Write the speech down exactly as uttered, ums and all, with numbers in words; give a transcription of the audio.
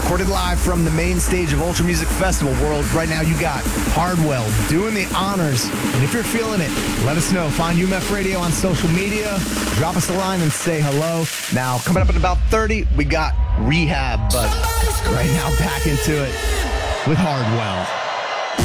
recorded live from the main stage of Ultra Music Festival World. Right now, you got Hardwell doing the honors. And if you're feeling it, let us know. Find U M F Radio on social media. Drop us a line and say hello. Now, coming up in about thirty, we got Rehab. But right now, back into it with Hardwell.